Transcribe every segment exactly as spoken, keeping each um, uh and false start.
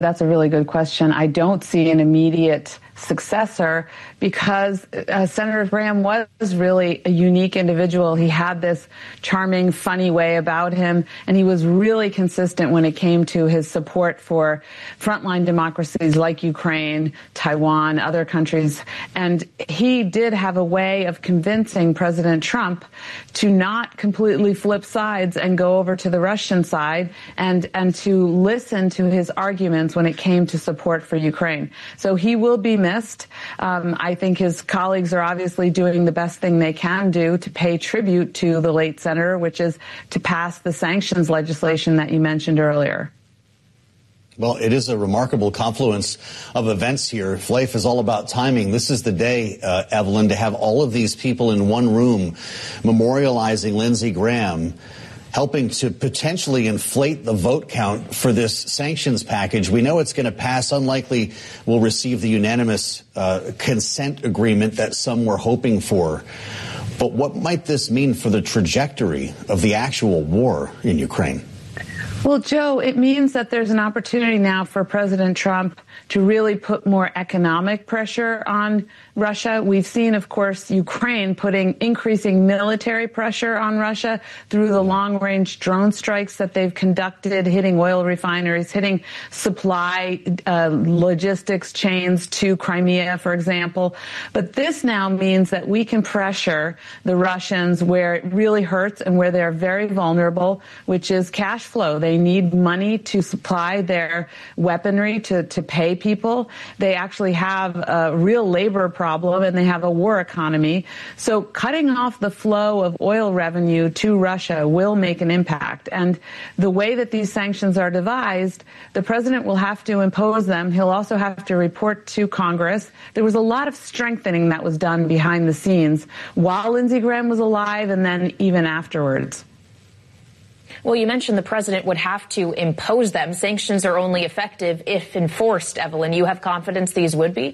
that's a really good question. I don't see an immediate successor because uh, Senator Graham was really a unique individual. He had this charming, funny way about him, and he was really consistent when it came to his support for frontline democracies like Ukraine, Taiwan, other countries. And he did have a way of convincing President Trump to not completely flip sides and go over to the Russian side and, and to listen to his arguments when it came to support for Ukraine. So he will be missed. Um, I think his colleagues are obviously doing the best thing they can do to pay tribute to the late senator, which is to pass the sanctions legislation that you mentioned earlier. Well, it is a remarkable confluence of events here. Life is all about timing. This is the day, uh, Evelyn, to have all of these people in one room memorializing Lindsey Graham, helping to potentially inflate the vote count for this sanctions package. We know it's going to pass. Unlikely we'll receive the unanimous uh, consent agreement that some were hoping for. But what might this mean for the trajectory of the actual war in Ukraine? Well, Joe, it means that there's an opportunity now for President Trump to really put more economic pressure on Russia. We've seen, of course, Ukraine putting increasing military pressure on Russia through the long-range drone strikes that they've conducted, hitting oil refineries, hitting supply uh, logistics chains to Crimea, for example. But this now means that we can pressure the Russians where it really hurts and where they're very vulnerable, which is cash flow. They need money to supply their weaponry to, to pay people. They actually have a real labor problem and they have a war economy. So cutting off the flow of oil revenue to Russia will make an impact. And the way that these sanctions are devised, the president will have to impose them. He'll also have to report to Congress. There was a lot of strengthening that was done behind the scenes while Lindsey Graham was alive and then even afterwards. Well, you mentioned the president would have to impose them. Sanctions are only effective if enforced, Evelyn. You have confidence these would be?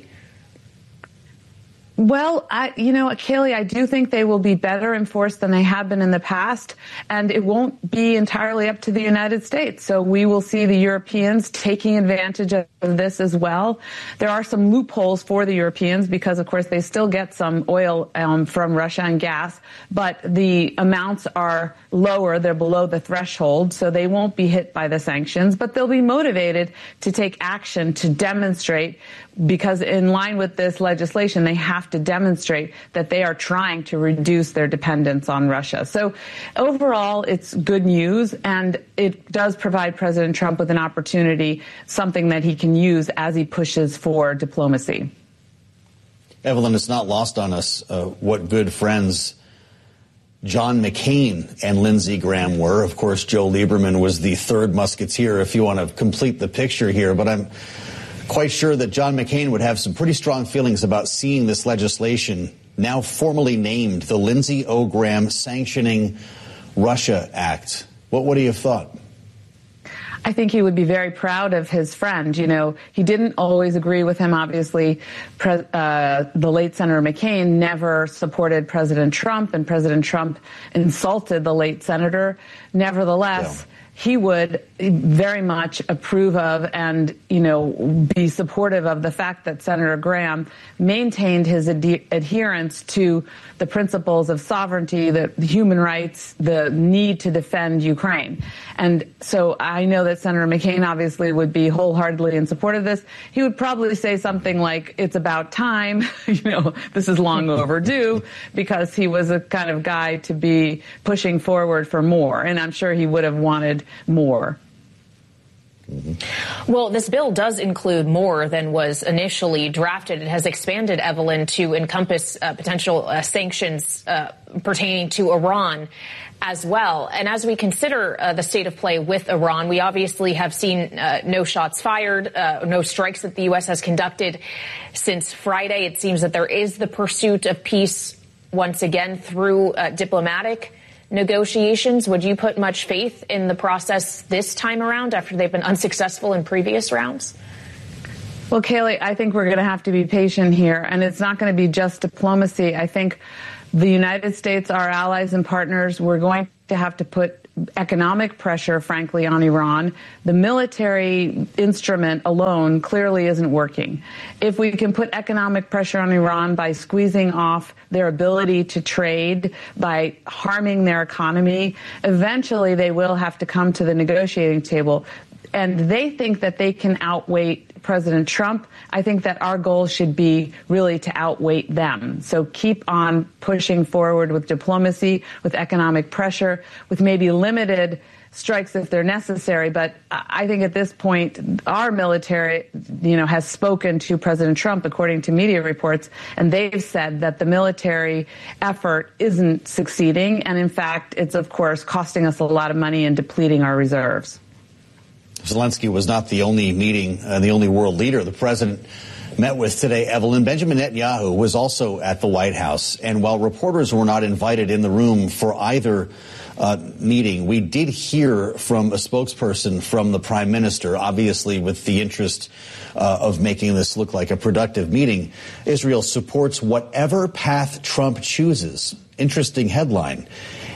Well, I, you know, Kayleigh, I do think they will be better enforced than they have been in the past, and it won't be entirely up to the United States. So we will see the Europeans taking advantage of this as well. There are some loopholes for the Europeans because, of course, they still get some oil um, from Russia and gas, but the amounts are lower. They're below the threshold, so they won't be hit by the sanctions, but they'll be motivated to take action to demonstrate, because in line with this legislation, they have to demonstrate that they are trying to reduce their dependence on Russia. So overall, it's good news, and it does provide President Trump with an opportunity, something that he can use as he pushes for diplomacy. Evelyn, it's not lost on us uh, what good friends John McCain and Lindsey Graham were. Of course, Joe Lieberman was the third musketeer, if you want to complete the picture here. But I'm quite sure that John McCain would have some pretty strong feelings about seeing this legislation, now formally named the Lindsey O. Graham Sanctioning Russia Act. What would he have thought? I think he would be very proud of his friend. You know, he didn't always agree with him, obviously. Pre- uh, the late Senator McCain never supported President Trump, and President Trump insulted the late senator. Nevertheless, yeah. He would very much approve of and, you know, be supportive of the fact that Senator Graham maintained his ad- adherence to the principles of sovereignty, the, the human rights, the need to defend Ukraine. And so I know that Senator McCain obviously would be wholeheartedly in support of this. He would probably say something like, it's about time, you know, this is long overdue, because he was a kind of guy to be pushing forward for more. And I'm sure he would have wanted more. Mm-hmm. Well, this bill does include more than was initially drafted. It has expanded, Evelyn, to encompass uh, potential uh, sanctions uh, pertaining to Iran as well. And as we consider uh, the state of play with Iran, we obviously have seen uh, no shots fired, uh, no strikes that the U S has conducted since Friday. It seems that there is the pursuit of peace once again through uh, diplomatic negotiations. Would you put much faith in the process this time around after they've been unsuccessful in previous rounds? Well, Kayleigh, I think we're going to have to be patient here, and it's not going to be just diplomacy. I think the United States, our allies and partners, we're going to have to put economic pressure, frankly, on Iran. The military instrument alone clearly isn't working. If we can put economic pressure on Iran by squeezing off their ability to trade, by harming their economy, eventually they will have to come to the negotiating table. And they think that they can outweigh President Trump. I think that our goal should be really to outweigh them. So keep on pushing forward with diplomacy, with economic pressure, with maybe limited strikes if they're necessary. But I think at this point, our military, you know, has spoken to President Trump, according to media reports, and they've said that the military effort isn't succeeding. And in fact, it's, of course, costing us a lot of money and depleting our reserves. Zelensky was not the only meeting, uh, the only world leader the president met with today, Evelyn. Benjamin Netanyahu was also at the White House. And while reporters were not invited in the room for either uh, meeting, we did hear from a spokesperson from the prime minister, obviously with the interest uh, of making this look like a productive meeting. Israel supports whatever path Trump chooses. Interesting headline.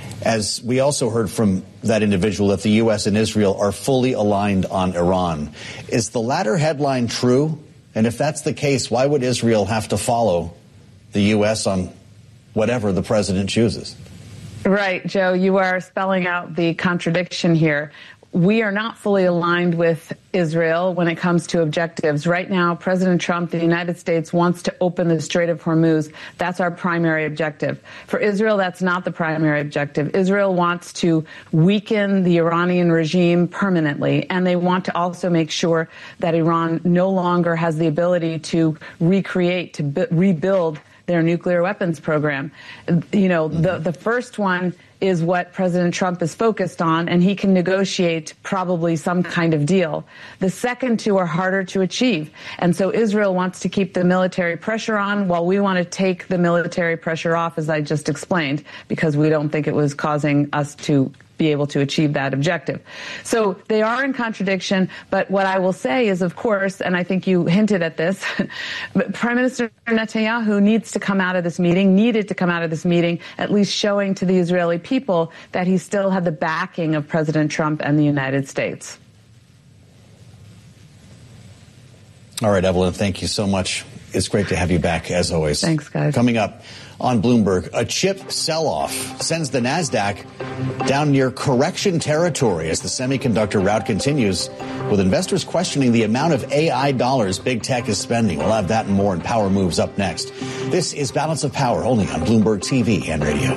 As we also heard from that individual that the U S and Israel are fully aligned on Iran. Is the latter headline true? And if that's the case, why would Israel have to follow the U S on whatever the president chooses? Right, Joe, you are spelling out the contradiction here. We are not fully aligned with Israel when it comes to objectives. Right now, President Trump, the United States, wants to open the Strait of Hormuz. That's our primary objective. For Israel, that's not the primary objective. Israel wants to weaken the Iranian regime permanently, and they want to also make sure that Iran no longer has the ability to recreate, to b- rebuild their nuclear weapons program. You know, the, the first one is what President Trump is focused on, and he can negotiate probably some kind of deal. The second two are harder to achieve. And so Israel wants to keep the military pressure on while we want to take the military pressure off, as I just explained, because we don't think it was causing us to be able to achieve that objective. So they are in contradiction, but what I will say is, of course, and I think you hinted at this, Prime Minister Netanyahu needs to come out of this meeting, needed to come out of this meeting, at least showing to the Israeli people that he still had the backing of President Trump and the United States. All right, Evelyn, thank you so much. It's great to have you back, as always. Thanks, guys. Coming up on Bloomberg, a chip sell-off sends the NASDAQ down near correction territory as the semiconductor rout continues, with investors questioning the amount of A I dollars big tech is spending. We'll have that and more in Power Moves up next. This is Balance of Power, only on Bloomberg T V and radio.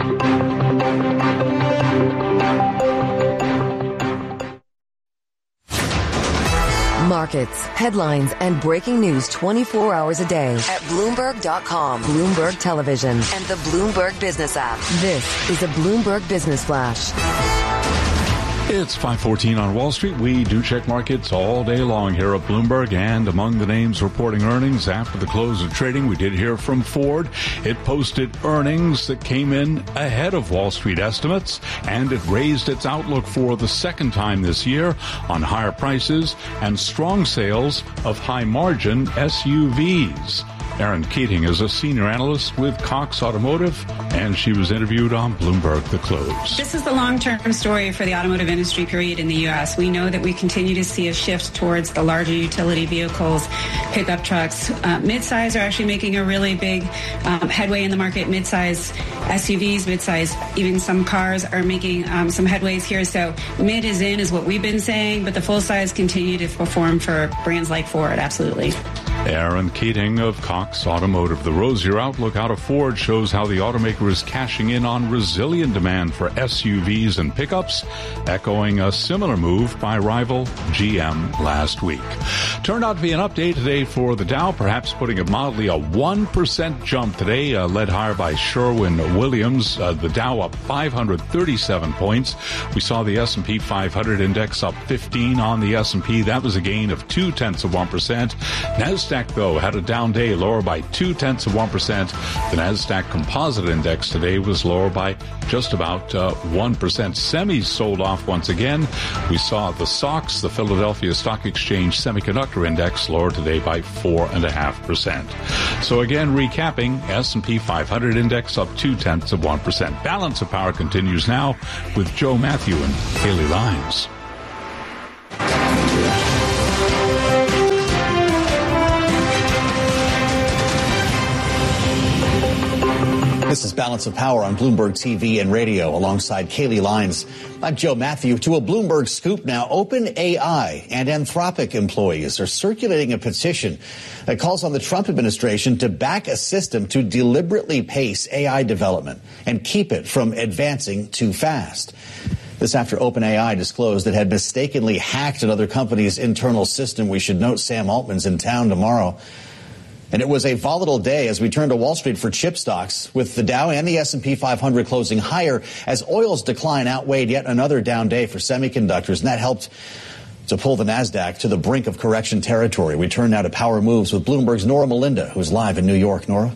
Markets, headlines, and breaking news twenty-four hours a day at Bloomberg dot com, Bloomberg Television, and the Bloomberg Business app. This is a Bloomberg Business Flash. It's five fourteen on Wall Street. We do check markets all day long here at Bloomberg, and among the names reporting earnings after the close of trading, we did hear from Ford. It posted earnings that came in ahead of Wall Street estimates, and it raised its outlook for the second time this year on higher prices and strong sales of high-margin S U Vs. Erin Keating is a senior analyst with Cox Automotive, and she was interviewed on Bloomberg The Close. This is the long-term story for the automotive industry, period, in the U S. We know that we continue to see a shift towards the larger utility vehicles, pickup trucks. Uh, midsize are actually making a really big um, headway in the market. Midsize S U Vs, midsize, even some cars are making um, some headways here. So mid is in, is what we've been saying, but the full size continue to perform for brands like Ford, absolutely. Erin Keating of Cox Automotive. The rosier outlook out of Ford shows how the automaker is cashing in on resilient demand for S U Vs and pickups, echoing a similar move by rival G M last week. Turned out to be an update today for the Dow, perhaps putting it mildly, a one percent jump today, uh, led higher by Sherwin-Williams. Uh, the Dow up five hundred thirty-seven points. We saw the S and P five hundred index up fifteen on the S and P. That was a gain of two-tenths of one percent. NASDAQ, though, had a down day, lower by two-tenths of one percent. The NASDAQ Composite Index today was lower by just about uh, one percent. Semis sold off once again. We saw the S O X, the Philadelphia Stock Exchange Semiconductor Index, lower today by four point five percent. So again, recapping, S and P five hundred index up two-tenths of one percent. Balance of Power continues now with Joe Matthew and Haley Lyons. This is Balance of Power on Bloomberg T V and radio alongside Kaylee Lyons. I'm Joe Matthew. To a Bloomberg scoop now, OpenAI and Anthropic employees are circulating a petition that calls on the Trump administration to back a system to deliberately pace A I development and keep it from advancing too fast. This after OpenAI disclosed it had mistakenly hacked another company's internal system. We should note Sam Altman's in town tomorrow. And it was a volatile day as we turn to Wall Street for chip stocks, with the Dow and the S and P five hundred closing higher as oil's decline outweighed yet another down day for semiconductors, and that helped to pull the NASDAQ to the brink of correction territory. We turn now to Power Moves with Bloomberg's Nora Melinda, who's live in New York. Nora?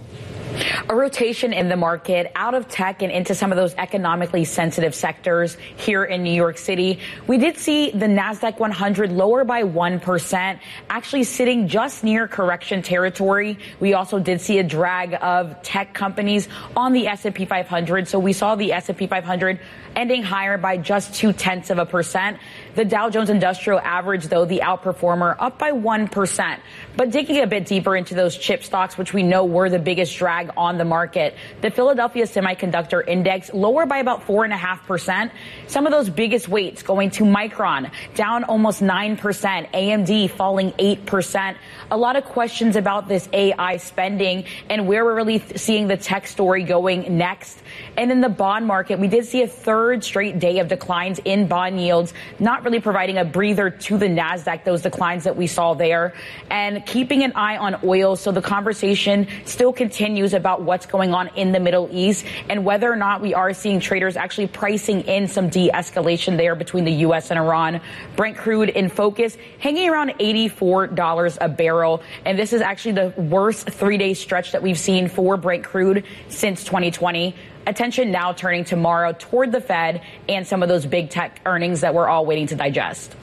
A rotation in the market out of tech and into some of those economically sensitive sectors here in New York City. We did see the NASDAQ one hundred lower by one percent, actually sitting just near correction territory. We also did see a drag of tech companies on the S and P five hundred. So we saw the S and P five hundred ending higher by just two tenths of a percent. The Dow Jones Industrial Average, though, the outperformer, up by one percent. But digging a bit deeper into those chip stocks, which we know were the biggest drag on the market, the Philadelphia Semiconductor Index lower by about four point five percent. Some of those biggest weights going to Micron, down almost nine percent. A M D falling eight percent. A lot of questions about this A I spending and where we're really seeing the tech story going next. And in the bond market, we did see a third straight day of declines in bond yields, not really providing a breather to the NASDAQ, those declines that we saw there, and keeping an eye on oil. So the conversation still continues about what's going on in the Middle East and whether or not we are seeing traders actually pricing in some de-escalation there between the U S and Iran. Brent crude in focus, hanging around eighty-four dollars a barrel. And this is actually the worst three-day stretch that we've seen for Brent crude since twenty twenty. Attention now turning tomorrow toward the Fed and some of those big tech earnings that we're all waiting to digest.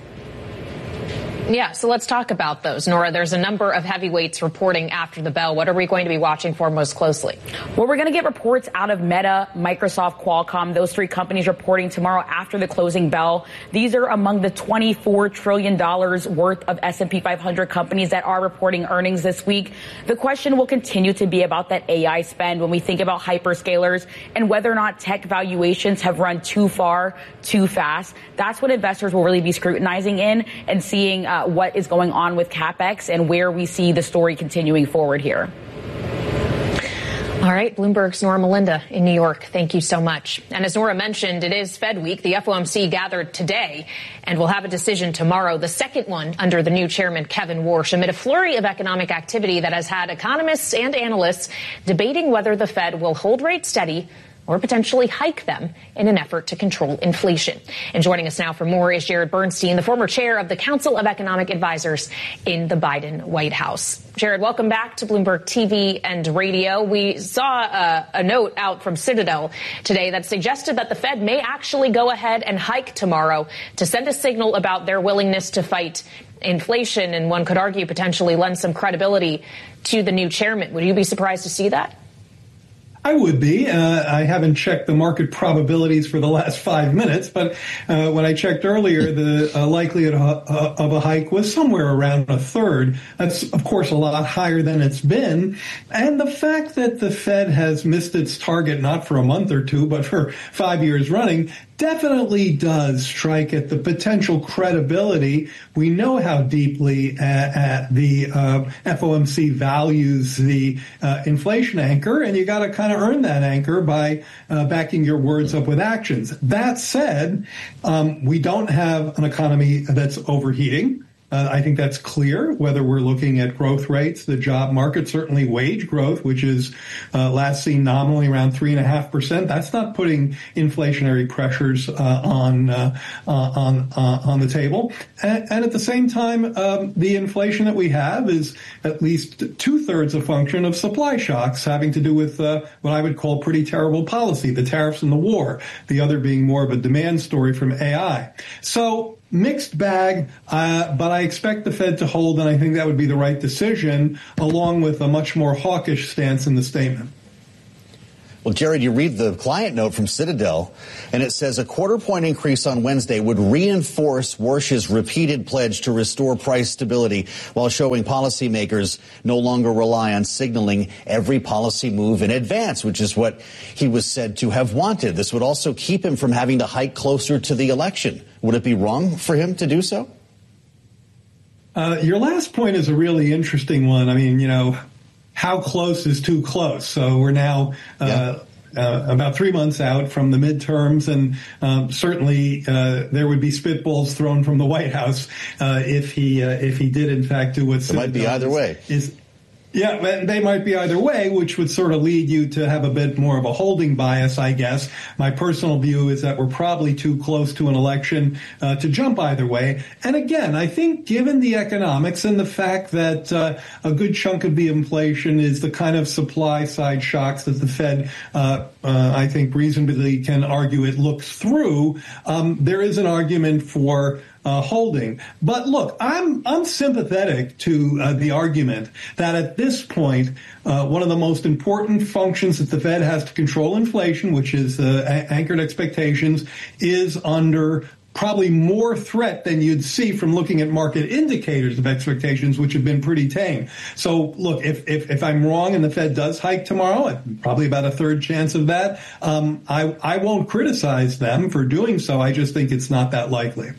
Yeah, so let's talk about those. Nora, there's a number of heavyweights reporting after the bell. What are we going to be watching for most closely? Well, we're going to get reports out of Meta, Microsoft, Qualcomm, those three companies reporting tomorrow after the closing bell. These are among the twenty-four trillion dollars worth of S and P five hundred companies that are reporting earnings this week. The question will continue to be about that A I spend when we think about hyperscalers and whether or not tech valuations have run too far, too fast. That's what investors will really be scrutinizing in and seeing uh, what is going on with CapEx and where we see the story continuing forward here. All right, Bloomberg's Nora Melinda in New York. Thank you so much. And as Nora mentioned, it is Fed week. The F O M C gathered today and will have a decision tomorrow, the second one under the new chairman, Kevin Warsh, amid a flurry of economic activity that has had economists and analysts debating whether the Fed will hold rates steady or potentially hike them in an effort to control inflation. And joining us now for more is Jared Bernstein, the former chair of the Council of Economic Advisors in the Biden White House. Jared, welcome back to Bloomberg T V and radio. We saw a, a note out from Citadel today that suggested that the Fed may actually go ahead and hike tomorrow to send a signal about their willingness to fight inflation, and one could argue potentially lend some credibility to the new chairman. Would you be surprised to see that? I would be. Uh, I haven't checked the market probabilities for the last five minutes, but uh, when I checked earlier, the uh, likelihood of, uh, of a hike was somewhere around a third. That's, of course, a lot higher than it's been. And the fact that the Fed has missed its target not for a month or two, but for five years running, definitely does strike at the potential credibility. We know how deeply uh, uh, the uh, F O M C values the uh, inflation anchor, and you got to kind of earn that anchor by uh, backing your words up with actions. That said, um, we don't have an economy that's overheating. Uh, I think that's clear, whether we're looking at growth rates, the job market, certainly wage growth, which is uh, last seen nominally around three and a half percent. That's not putting inflationary pressures uh, on uh, uh, on uh, on the table. And, and at the same time, um, the inflation that we have is at least two thirds a function of supply shocks having to do with uh, what I would call pretty terrible policy, the tariffs and the war. The other being more of a demand story from A I. So. Mixed bag, uh, but I expect the Fed to hold, and I think that would be the right decision, along with a much more hawkish stance in the statement. Well, Jared, you read the client note from Citadel, and it says a quarter point increase on Wednesday would reinforce Warsh's repeated pledge to restore price stability while showing policymakers no longer rely on signaling every policy move in advance, which is what he was said to have wanted. This would also keep him from having to hike closer to the election. Would it be wrong for him to do so? Uh, your last point is a really interesting one. I mean, you know, how close is too close? So we're now uh, yeah. uh, about three months out from the midterms, and um, certainly uh, there would be spitballs thrown from the White House uh, if he uh, if he did in fact do what it might be either way. Is, Yeah, they might be either way, which would sort of lead you to have a bit more of a holding bias, I guess. My personal view is that we're probably too close to an election uh, to jump either way. And again, I think given the economics and the fact that uh, a good chunk of the inflation is the kind of supply side shocks that the Fed, uh, uh, I think reasonably can argue it looks through, um, there is an argument for Uh, holding. But look, I'm I'm sympathetic to uh, the argument that at this point, uh, one of the most important functions that the Fed has to control inflation, which is uh, a- anchored expectations, is under probably more threat than you'd see from looking at market indicators of expectations, which have been pretty tame. So, look, if if, if I'm wrong and the Fed does hike tomorrow, probably about a third chance of that, um, I, I won't criticize them for doing so. I just think it's not that likely.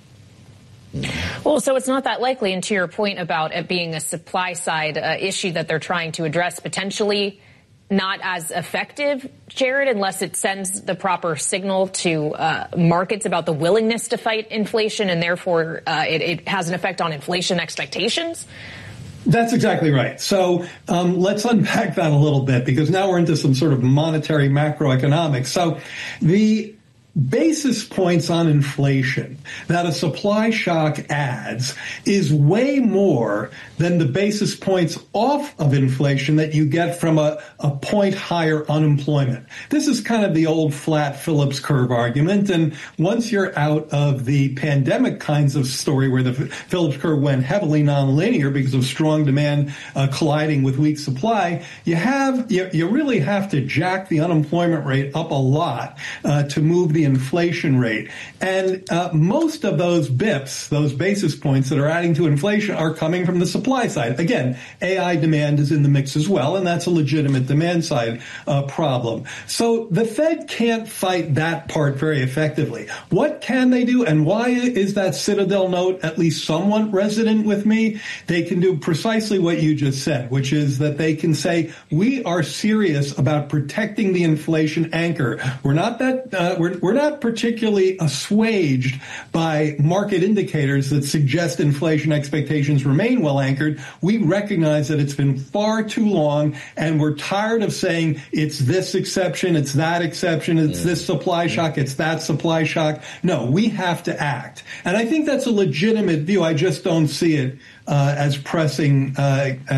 Well, so it's not that likely. And to your point about it being a supply side uh, issue that they're trying to address, potentially not as effective, Jared, unless it sends the proper signal to uh, markets about the willingness to fight inflation, and therefore uh, it, it has an effect on inflation expectations. That's exactly right. So um, let's unpack that a little bit, because now we're into some sort of monetary macroeconomics. So the basis points on inflation that a supply shock adds is way more than the basis points off of inflation that you get from a, a point higher unemployment. This is kind of the old flat Phillips curve argument. And once you're out of the pandemic kinds of story where the Phillips curve went heavily nonlinear because of strong demand uh, colliding with weak supply, you have you, you really have to jack the unemployment rate up a lot uh, to move the inflation rate. And uh, most of those B I Ps, those basis points that are adding to inflation, are coming from the supply side. Again, A I demand is in the mix as well, and that's a legitimate demand side uh, problem. So the Fed can't fight that part very effectively. What can they do, and why is that Citadel note at least somewhat resonant with me? They can do precisely what you just said, which is that they can say, we are serious about protecting the inflation anchor. We're not that, uh, we're, we're not particularly assuaged by market indicators that suggest inflation expectations remain well anchored. We recognize that it's been far too long, and we're tired of saying it's this exception, it's that exception, it's this supply shock, it's that supply shock. No, we have to act. And I think that's a legitimate view. I just don't see it uh, as pressing, uh, uh,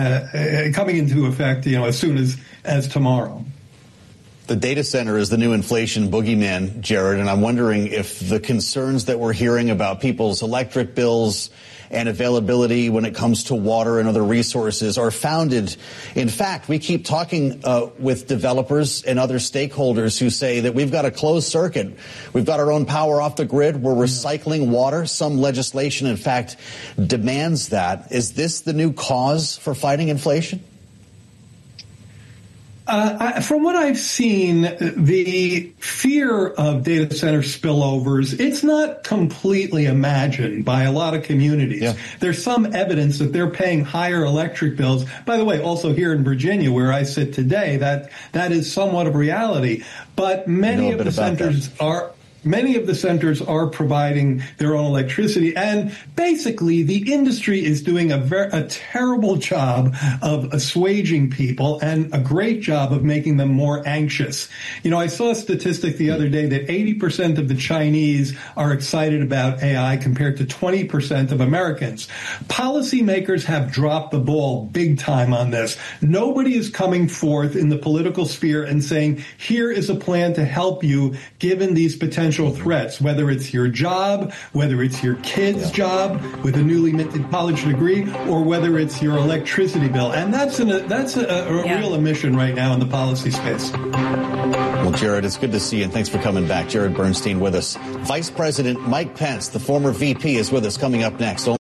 uh, coming into effect, you know, as soon as, as tomorrow. The data center is the new inflation boogeyman, Jared, and I'm wondering if the concerns that we're hearing about people's electric bills and availability when it comes to water and other resources are founded. In fact, we keep talking uh, with developers and other stakeholders who say that we've got a closed circuit. We've got our own power off the grid. We're recycling water. Some legislation, in fact, demands that. Is this the new cause for fighting inflation? Uh, I, from what I've seen, the fear of data center spillovers, it's not completely imagined by a lot of communities. Yeah. There's some evidence that they're paying higher electric bills. By the way, also here in Virginia, where I sit today, that that is somewhat of reality. But many of the centers that. are... Many of the centers are providing their own electricity, and basically the industry is doing a, ver- a terrible job of assuaging people and a great job of making them more anxious. You know, I saw a statistic the other day that eighty percent of the Chinese are excited about A I compared to twenty percent of Americans. Policymakers have dropped the ball big time on this. Nobody is coming forth in the political sphere and saying, here is a plan to help you given these potential threats, whether it's your job, whether it's your kid's yeah. job with a newly minted college degree, or whether it's your electricity bill. And that's, an, a, that's a, a yeah. real omission right now in the policy space. Well, Jared, it's good to see you, and thanks for coming back. Jared Bernstein with us. Vice President Mike Pence, the former V P, is with us coming up next.